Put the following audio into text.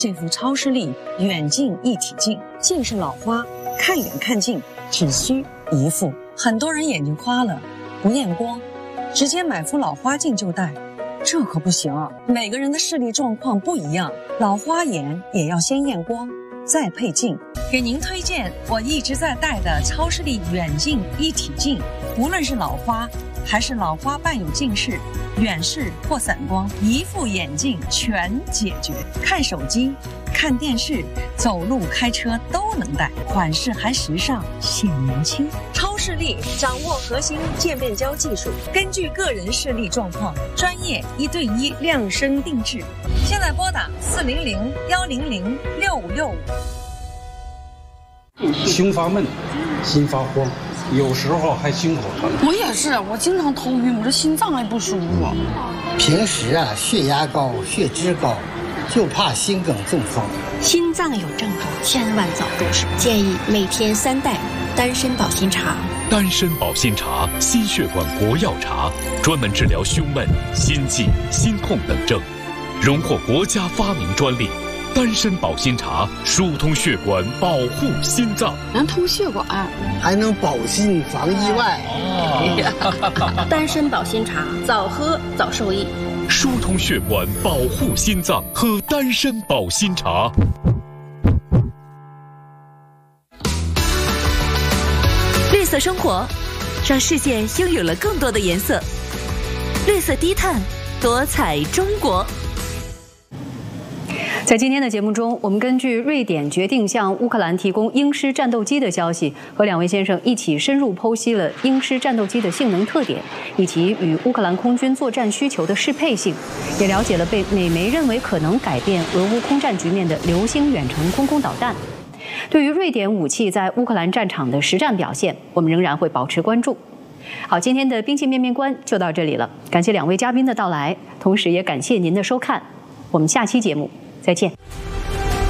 这幅超视力远近一体镜，近是老花，看远看近只需一副。很多人眼睛花了，不验光，直接买副老花镜就戴，这可不行啊！每个人的视力状况不一样，老花眼也要先验光，再配镜。给您推荐我一直在戴的超视力远近一体镜，无论是老花还是老花伴有近视、远视或散光，一副眼镜全解决。看手机、看电视、走路、开车都能戴，款式还时尚，显年轻。超视力掌握核心渐变焦技术，根据个人视力状况，专业1对1量身定制。现在拨打400-100-6565。 胸发闷，心发慌，有时候还心口疼。 我也是，我经常头晕，我这心脏还不舒服。 平时血压高、血脂高，就怕心梗中风。 心脏有症状，千万早入手。建议每天3袋丹参保心茶。 丹参保心茶，心血管国药茶，专门治疗胸闷、心悸、心痛等症，荣获国家发明专利。丹参保心茶疏通血管，保护心脏， 能通血管， 还能保心防意外。 丹参保心茶，早喝早受益。 疏通血管，保护心脏，喝丹参保心茶。 绿色生活，让世界拥有了更多的颜色。绿色低碳，多彩中国。 在今天的节目中，我们根据瑞典决定向乌克兰提供鹰狮战斗机的消息，和2位先生一起深入剖析了鹰狮战斗机的性能特点，以及与乌克兰空军作战需求的适配性，也了解了被美媒认为可能改变俄乌空战局面的流星远程空空导弹。对于瑞典武器在乌克兰战场的实战表现，我们仍然会保持关注。好，今天的兵器面面观就到这里了，感谢2位嘉宾的到来，同时也感谢您的收看，我们下期节目再见。